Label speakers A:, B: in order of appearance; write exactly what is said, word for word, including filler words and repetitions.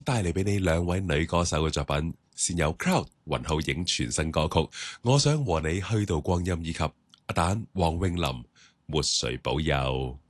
A: 帶嚟俾你兩位女歌手嘅作品，先有 Cloud 雲浩影全新歌曲《我想和你虛度光陰》，以及阿蛋黃詠琳沒誰保佑。